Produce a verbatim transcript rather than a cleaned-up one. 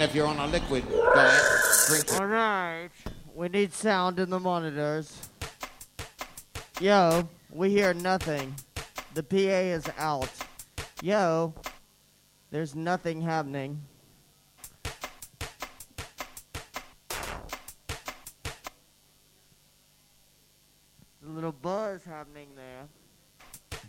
And if you're on a liquid diet, drink it. All right. We need sound in the monitors. Yo, we hear nothing. The P A is out. Yo, there's nothing happening. A little buzz happening there.